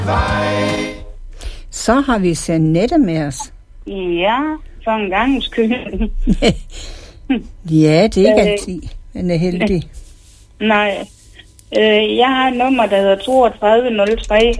Så har vi Jeanette med os. Ja, for en gang skyld. Ja, det er ikke altid, man er heldig. Nej, jeg har et nummer, der hedder 3203.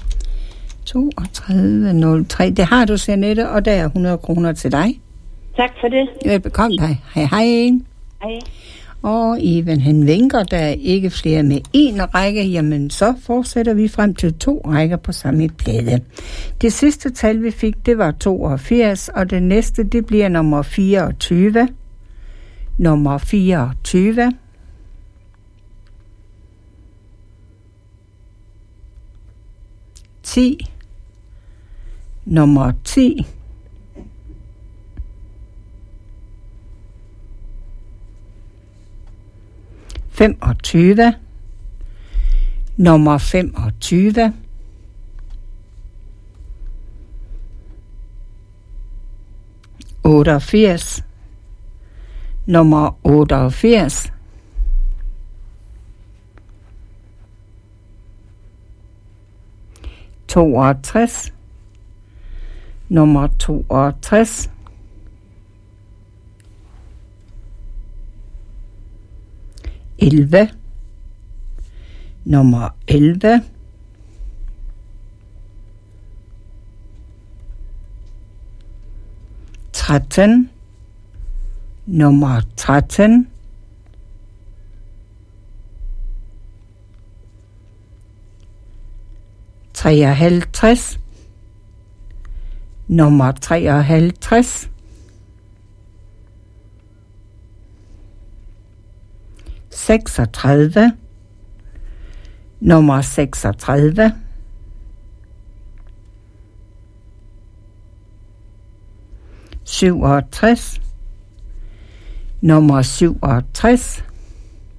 3203, det har du, Jeanette, og der er 100 kroner til dig. Tak for det. Velbekomme dig. Hej, hej. Hej. Og Even, han vinker, der er ikke flere med en række, jamen så fortsætter vi frem til 2 rækker på samme plade. Det sidste tal, vi fik, det var 82, og det næste, det bliver nummer 24. Nummer 24. 10. Nummer 10. 25. Nummer 25. 88. Nummer 88. 62. Nummer 62. 11. Nummer 11. 13. Nummer 13. 53. Nummer 53. 36. Nummer 36. 67. Nummer 67.